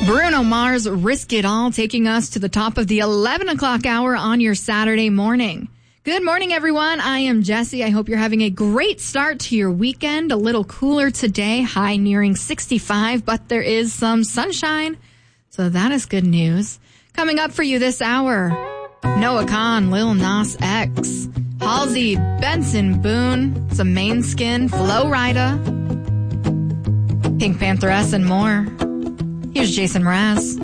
Bruno Mars, Risk It All, taking us to the top of the 11 o'clock hour on your Saturday morning. Good morning, everyone. I am Jessie. I hope you're having a great start to your weekend. A little cooler today, high nearing 65, but there is some sunshine. So that is good news. Coming up for you this hour, Noah Kahan, Lil Nas X, Halsey, Benson Boone, some Mainskin, Flo Rida, Pink Pantheress, and more. Here's Jason Mraz.